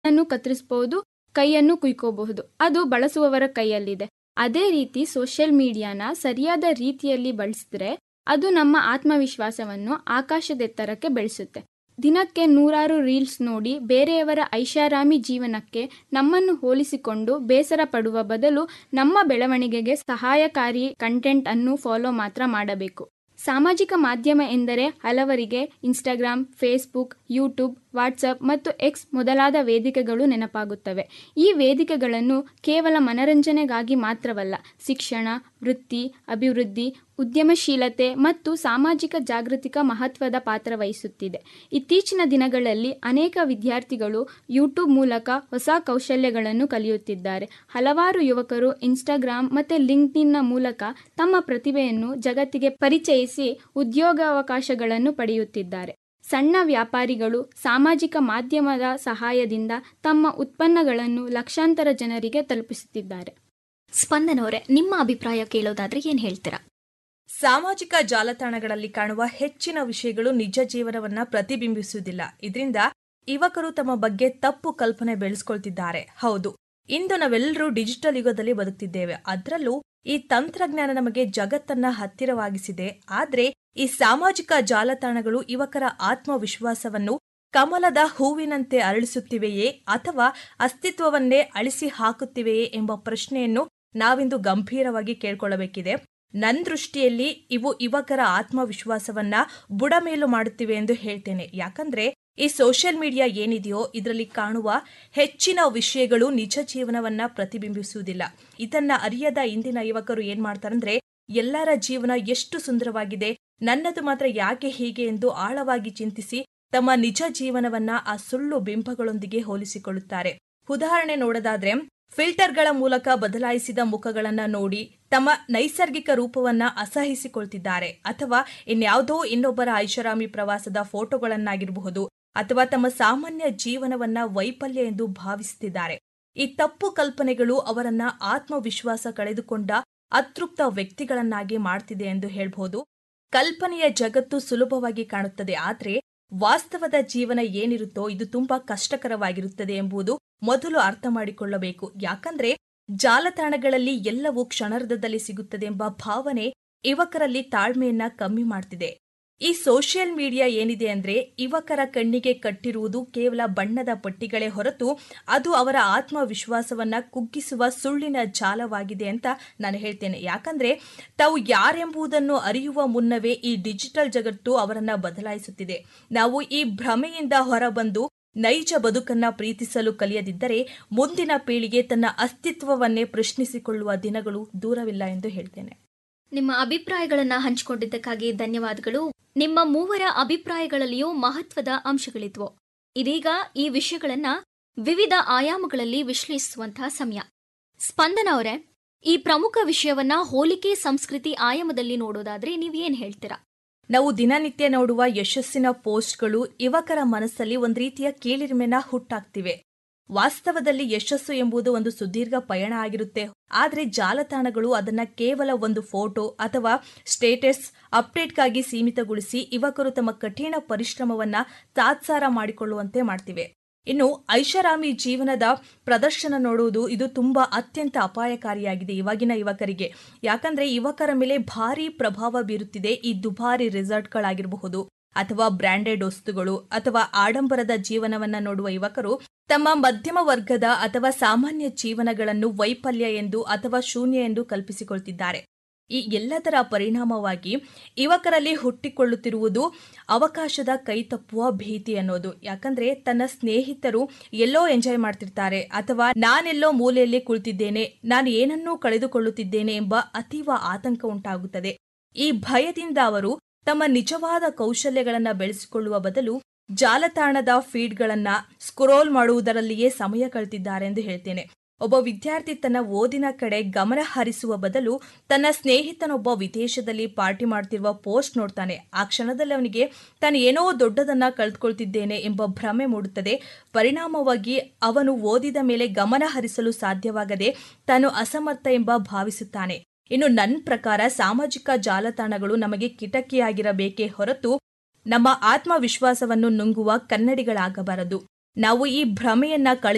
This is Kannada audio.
ಅನ್ನು ಕತ್ತರಿಸಬಹುದು, ಕೈಯನ್ನು ಕುಯ್ಕೋಬಹುದು. ಅದು ಬಳಸುವವರ ಕೈಯಲ್ಲಿದೆ. ಅದೇ ರೀತಿ ಸೋಷಿಯಲ್ ಮೀಡಿಯಾನ ಸರಿಯಾದ ರೀತಿಯಲ್ಲಿ ಬಳಸಿದ್ರೆ ಅದು ನಮ್ಮ ಆತ್ಮವಿಶ್ವಾಸವನ್ನು ಆಕಾಶದೆತ್ತರಕ್ಕೆ ಬೆಳೆಸುತ್ತೆ. ದಿನಕ್ಕೆ ನೂರಾರು ರೀಲ್ಸ್ ನೋಡಿ ಬೇರೆಯವರ ಐಷಾರಾಮಿ ಜೀವನಕ್ಕೆ ನಮ್ಮನ್ನು ಹೋಲಿಸಿಕೊಂಡು ಬೇಸರ ಪಡುವ ಬದಲು ನಮ್ಮ ಬೆಳವಣಿಗೆಗೆ ಸಹಾಯಕಾರಿ ಕಂಟೆಂಟ್ ಅನ್ನು ಫಾಲೋ ಮಾತ್ರ ಮಾಡಬೇಕು. ಸಾಮಾಜಿಕ ಮಾಧ್ಯಮ ಎಂದರೆ ಹಲವರಿಗೆ ಇನ್ಸ್ಟಾಗ್ರಾಮ್, ಫೇಸ್ಬುಕ್, ಯೂಟ್ಯೂಬ್, ವಾಟ್ಸಪ್ ಮತ್ತು ಎಕ್ಸ್ ಮೊದಲಾದ ವೇದಿಕೆಗಳು ನೆನಪಾಗುತ್ತವೆ. ಈ ವೇದಿಕೆಗಳನ್ನು ಕೇವಲ ಮನರಂಜನೆಗಾಗಿ ಮಾತ್ರವಲ್ಲ, ಶಿಕ್ಷಣ, ವೃತ್ತಿ, ಅಭಿವೃದ್ಧಿ, ಉದ್ಯಮಶೀಲತೆ ಮತ್ತು ಸಾಮಾಜಿಕ ಜಾಗೃತಿಕ ಮಹತ್ವದ ಪಾತ್ರ ವಹಿಸುತ್ತಿದೆ. ಇತ್ತೀಚಿನ ದಿನಗಳಲ್ಲಿ ಅನೇಕ ವಿದ್ಯಾರ್ಥಿಗಳು ಯೂಟ್ಯೂಬ್ ಮೂಲಕ ಹೊಸ ಕೌಶಲ್ಯಗಳನ್ನು ಕಲಿಯುತ್ತಿದ್ದಾರೆ. ಹಲವಾರು ಯುವಕರು ಇನ್ಸ್ಟಾಗ್ರಾಮ್ ಮತ್ತು ಲಿಂಕ್ಡ್ಇನ್ನ ಮೂಲಕ ತಮ್ಮ ಪ್ರತಿಭೆಯನ್ನು ಜಗತ್ತಿಗೆ ಪರಿಚಯಿಸಿ ಉದ್ಯೋಗಾವಕಾಶಗಳನ್ನು ಪಡೆಯುತ್ತಿದ್ದಾರೆ. ಸಣ್ಣ ವ್ಯಾಪಾರಿಗಳು ಸಾಮಾಜಿಕ ಮಾಧ್ಯಮದ ಸಹಾಯದಿಂದ ತಮ್ಮ ಉತ್ಪನ್ನಗಳನ್ನು ಲಕ್ಷಾಂತರ ಜನರಿಗೆ ತಲುಪಿಸುತ್ತಿದ್ದಾರೆ. ಸ್ಪಂದನವರೇ, ನಿಮ್ಮ ಅಭಿಪ್ರಾಯ ಕೇಳೋದಾದ್ರೆ ಏನ್ ಹೇಳ್ತೀರಾ? ಸಾಮಾಜಿಕ ಜಾಲತಾಣಗಳಲ್ಲಿ ಕಾಣುವ ಹೆಚ್ಚಿನ ವಿಷಯಗಳು ನಿಜ ಜೀವನವನ್ನ ಪ್ರತಿಬಿಂಬಿಸುವುದಿಲ್ಲ. ಇದರಿಂದ ಯುವಕರು ತಮ್ಮ ಬಗ್ಗೆ ತಪ್ಪು ಕಲ್ಪನೆ ಬೆಳೆಸ್ಕೊಳ್ತಿದ್ದಾರೆ. ಹೌದು, ಇಂದು ನಾವೆಲ್ಲರೂ ಡಿಜಿಟಲ್ ಯುಗದಲ್ಲಿ ಬದುಕ್ತಿದ್ದೇವೆ. ಅದರಲ್ಲೂ ಈ ತಂತ್ರಜ್ಞಾನ ನಮಗೆ ಜಗತ್ತನ್ನ ಹತ್ತಿರವಾಗಿಸಿದೆ. ಆದ್ರೆ ಈ ಸಾಮಾಜಿಕ ಜಾಲತಾಣಗಳು ಯುವಕರ ಆತ್ಮವಿಶ್ವಾಸವನ್ನು ಕಮಲದ ಹೂವಿನಂತೆ ಅರಳಿಸುತ್ತಿವೆಯೇ ಅಥವಾ ಅಸ್ತಿತ್ವವನ್ನೇ ಅಳಿಸಿ ಹಾಕುತ್ತಿವೆಯೇ ಎಂಬ ಪ್ರಶ್ನೆಯನ್ನು ನಾವಿಂದು ಗಂಭೀರವಾಗಿ ಕೇಳ್ಕೊಳ್ಳಬೇಕಿದೆ. ನನ್ನ ದೃಷ್ಟಿಯಲ್ಲಿ ಇವು ಯುವಕರ ಆತ್ಮವಿಶ್ವಾಸವನ್ನ ಬುಡಮೇಲು ಮಾಡುತ್ತಿವೆ ಎಂದು ಹೇಳ್ತೇನೆ. ಯಾಕಂದ್ರೆ ಈ ಸೋಷಿಯಲ್ ಮೀಡಿಯಾ ಏನಿದೆಯೋ ಇದರಲ್ಲಿ ಕಾಣುವ ಹೆಚ್ಚಿನ ವಿಷಯಗಳು ನಿಜ ಜೀವನವನ್ನ ಪ್ರತಿಬಿಂಬಿಸುವುದಿಲ್ಲ. ಇದನ್ನ ಅರಿಯದ ಇಂದಿನ ಯುವಕರು ಏನ್ ಮಾಡ್ತಾರಂದ್ರೆ, ಎಲ್ಲರ ಜೀವನ ಎಷ್ಟು ಸುಂದರವಾಗಿದೆ, ನನ್ನದು ಮಾತ್ರ ಯಾಕೆ ಹೀಗೆ ಎಂದು ಆಳವಾಗಿ ಚಿಂತಿಸಿ ತಮ್ಮ ನಿಜ ಜೀವನವನ್ನ ಆ ಸುಳ್ಳು ಬಿಂಬಗಳೊಂದಿಗೆ ಹೋಲಿಸಿಕೊಳ್ಳುತ್ತಾರೆ. ಉದಾಹರಣೆ ನೋಡೋದಾದ್ರೆ, ಫಿಲ್ಟರ್ಗಳ ಮೂಲಕ ಬದಲಾಯಿಸಿದ ಮುಖಗಳನ್ನ ನೋಡಿ ತಮ್ಮ ನೈಸರ್ಗಿಕ ರೂಪವನ್ನ ಅಸಹಿಸಿಕೊಳ್ತಿದ್ದಾರೆ. ಅಥವಾ ಇನ್ಯಾವುದೋ ಇನ್ನೊಬ್ಬರ ಐಷಾರಾಮಿ ಪ್ರವಾಸದ ಫೋಟೋಗಳನ್ನಾಗಿರಬಹುದು, ಅಥವಾ ತಮ್ಮ ಸಾಮಾನ್ಯ ಜೀವನವನ್ನ ವೈಫಲ್ಯ ಎಂದು ಭಾವಿಸುತ್ತಿದ್ದಾರೆ. ಈ ತಪ್ಪು ಕಲ್ಪನೆಗಳು ಅವರನ್ನ ಆತ್ಮವಿಶ್ವಾಸ ಕಳೆದುಕೊಂಡ ಅತೃಪ್ತ ವ್ಯಕ್ತಿಗಳನ್ನಾಗಿ ಮಾಡ್ತಿದೆ ಎಂದು ಹೇಳ್ಬಹುದು. ಕಲ್ಪನೆಯ ಜಗತ್ತು ಸುಲಭವಾಗಿ ಕಾಣುತ್ತದೆ, ಆದ್ರೆ ವಾಸ್ತವದ ಜೀವನ ಏನಿರುತ್ತೋ ಇದು ತುಂಬಾ ಕಷ್ಟಕರವಾಗಿರುತ್ತದೆ ಎಂಬುದು ಮೊದಲು ಅರ್ಥ ಮಾಡಿಕೊಳ್ಳಬೇಕು. ಯಾಕಂದ್ರೆ ಜಾಲತಾಣಗಳಲ್ಲಿ ಎಲ್ಲವೂ ಕ್ಷಣಾರ್ಧದಲ್ಲಿ ಸಿಗುತ್ತದೆ ಎಂಬ ಭಾವನೆ ಯುವಕರಲ್ಲಿ ತಾಳ್ಮೆಯನ್ನ ಕಮ್ಮಿ ಮಾಡ್ತಿದೆ. ಈ ಸೋಷಿಯಲ್ ಮೀಡಿಯಾ ಏನಿದೆ ಅಂದ್ರೆ ಯುವಕರ ಕಣ್ಣಿಗೆ ಕಟ್ಟಿರುವುದು ಕೇವಲ ಬಣ್ಣದ ಪಟ್ಟಿಗಳೇ ಹೊರತು ಅದು ಅವರ ಆತ್ಮವಿಶ್ವಾಸವನ್ನ ಕುಗ್ಗಿಸುವ ಸುಳ್ಳಿನ ಜಾಲವಾಗಿದೆ ಅಂತ ನಾನು ಹೇಳ್ತೇನೆ. ಯಾಕಂದ್ರೆ ತಾವು ಯಾರೆಂಬುದನ್ನು ಅರಿಯುವ ಮುನ್ನವೇ ಈ ಡಿಜಿಟಲ್ ಜಗತ್ತು ಅವರನ್ನ ಬದಲಾಯಿಸುತ್ತಿದೆ. ನಾವು ಈ ಭ್ರಮೆಯಿಂದ ಹೊರಬಂದು ನೈಜ ಬದುಕನ್ನ ಪ್ರೀತಿಸಲು ಕಲಿಯದಿದ್ದರೆ ಮುಂದಿನ ಪೀಳಿಗೆ ತನ್ನ ಅಸ್ತಿತ್ವವನ್ನೇ ಪ್ರಶ್ನಿಸಿಕೊಳ್ಳುವ ದಿನಗಳು ದೂರವಿಲ್ಲ ಎಂದು ಹೇಳ್ತೇನೆ. ನಿಮ್ಮ ಅಭಿಪ್ರಾಯಗಳನ್ನ ಹಂಚಿಕೊಂಡಿದ್ದಕ್ಕಾಗಿ ಧನ್ಯವಾದಗಳು. ನಿಮ್ಮ ಮೂವರ ಅಭಿಪ್ರಾಯಗಳಲ್ಲಿಯೂ ಮಹತ್ವದ ಅಂಶಗಳಿದ್ವು. ಇದೀಗ ಈ ವಿಷಯಗಳನ್ನ ವಿವಿಧ ಆಯಾಮಗಳಲ್ಲಿ ವಿಶ್ಲೇಷಿಸುವಂತಹ ಸಮಯ. ಸ್ಪಂದನ ಅವರೇ, ಈ ಪ್ರಮುಖ ವಿಷಯವನ್ನ ಹೋಲಿಕೆ ಸಂಸ್ಕೃತಿ ಆಯಾಮದಲ್ಲಿ ನೋಡೋದಾದ್ರೆ ನೀವೇನ್ ಹೇಳ್ತೀರಾ? ನಾವು ದಿನನಿತ್ಯ ನೋಡುವ ಯಶಸ್ಸಿನ ಪೋಸ್ಟ್ಗಳು ಯುವಕರ ಮನಸ್ಸಲ್ಲಿ ಒಂದು ರೀತಿಯ ಕೀಳಿರಿಮೆನ ಹುಟ್ಟಾಕ್ತಿವೆ. ವಾಸ್ತವದಲ್ಲಿ ಯಶಸ್ಸು ಎಂಬುದು ಒಂದು ಸುದೀರ್ಘ ಪಯಣ ಆಗಿರುತ್ತೆ. ಆದ್ರೆ ಜಾಲತಾಣಗಳು ಅದನ್ನ ಕೇವಲ ಒಂದು ಫೋಟೋ ಅಥವಾ ಸ್ಟೇಟಸ್ ಅಪ್ಡೇಟ್ಗಾಗಿ ಸೀಮಿತಗೊಳಿಸಿ ಯುವಕರು ತಮ್ಮ ಕಠಿಣ ಪರಿಶ್ರಮವನ್ನ ತಾತ್ಸಾರ ಮಾಡಿಕೊಳ್ಳುವಂತೆ ಮಾಡ್ತಿವೆ. ಇನ್ನು ಐಷಾರಾಮಿ ಜೀವನದ ಪ್ರದರ್ಶನ ನೋಡುವುದು ಇದು ತುಂಬಾ ಅತ್ಯಂತ ಅಪಾಯಕಾರಿಯಾಗಿದೆ ಇವಾಗಿನ ಯುವಕರಿಗೆ. ಯಾಕಂದ್ರೆ ಯುವಕರ ಮೇಲೆ ಭಾರೀ ಪ್ರಭಾವ ಬೀರುತ್ತಿದೆ ಈ ದುಬಾರಿ ರೆಸಾರ್ಟ್ಗಳಾಗಿರಬಹುದು ಅಥವಾ ಬ್ರ್ಯಾಂಡೆಡ್ ವಸ್ತುಗಳು ಅಥವಾ ಆಡಂಬರದ ಜೀವನವನ್ನ ನೋಡುವ ಯುವಕರು ತಮ್ಮ ಮಧ್ಯಮ ವರ್ಗದ ಅಥವಾ ಸಾಮಾನ್ಯ ಜೀವನಗಳನ್ನು ವೈಫಲ್ಯ ಎಂದು ಅಥವಾ ಶೂನ್ಯ ಎಂದು ಕಲ್ಪಿಸಿಕೊಳ್ತಿದ್ದಾರೆ. ಈ ಎಲ್ಲದರ ಪರಿಣಾಮವಾಗಿ ಯುವಕರಲ್ಲಿ ಹುಟ್ಟಿಕೊಳ್ಳುತ್ತಿರುವುದು ಅವಕಾಶದ ಕೈತಪ್ಪುವ ಭೀತಿ ಅನ್ನೋದು. ಯಾಕಂದ್ರೆ ತನ್ನ ಸ್ನೇಹಿತರು ಎಲ್ಲೋ ಎಂಜಾಯ್ ಮಾಡ್ತಿರ್ತಾರೆ ಅಥವಾ ನಾನೆಲ್ಲೋ ಮೂಲೆಯಲ್ಲಿ ಕುಳಿತಿದ್ದೇನೆ, ನಾನು ಏನನ್ನೂ ಕಳೆದುಕೊಳ್ಳುತ್ತಿದ್ದೇನೆ ಎಂಬ ಅತೀವ ಆತಂಕ ಉಂಟಾಗುತ್ತದೆ. ಈ ಭಯದಿಂದ ಅವರು ತಮ್ಮ ನಿಜವಾದ ಕೌಶಲ್ಯಗಳನ್ನ ಬೆಳೆಸಿಕೊಳ್ಳುವ ಬದಲು ಜಾಲತಾಣದ ಫೀಡ್ಗಳನ್ನ ಸ್ಕ್ರೋಲ್ ಮಾಡುವುದರಲ್ಲಿಯೇ ಸಮಯ ಕಳೆದಿದ್ದಾರೆ ಎಂದು ಹೇಳ್ತೇನೆ. ಒಬ್ಬ ವಿದ್ಯಾರ್ಥಿ ತನ್ನ ಓದಿನ ಕಡೆ ಗಮನ ಹರಿಸುವ ಬದಲು ತನ್ನ ಸ್ನೇಹಿತನೊಬ್ಬ ವಿದೇಶದಲ್ಲಿ ಪಾರ್ಟಿ ಮಾಡ್ತಿರುವ ಪೋಸ್ಟ್ ನೋಡ್ತಾನೆ. ಆ ಕ್ಷಣದಲ್ಲಿ ಅವನಿಗೆ ತಾನು ಏನೋ ದೊಡ್ಡದನ್ನ ಕಳೆದುಕೊಳ್ತಿದ್ದೇನೆ ಎಂಬ ಭ್ರಮೆ ಮೂಡುತ್ತದೆ. ಪರಿಣಾಮವಾಗಿ ಅವನು ಓದಿದ ಮೇಲೆ ಗಮನ ಹರಿಸಲು ಸಾಧ್ಯವಾಗದೆ ತಾನು ಅಸಮರ್ಥ ಎಂಬ ಭಾವಿಸುತ್ತಾನೆ. ಇನ್ನು ನನ್ನ ಪ್ರಕಾರ ಸಾಮಾಜಿಕ ಜಾಲತಾಣಗಳು ನಮಗೆ ಕಿಟಕಿಯಾಗಿರಬೇಕೇ ಹೊರತು ನಮ್ಮ ಆತ್ಮವಿಶ್ವಾಸವನ್ನು ನುಂಗುವ ಕನ್ನಡಿಗಳಾಗಬಾರದು. ನಾವು ಈ ಭ್ರಮೆಯನ್ನ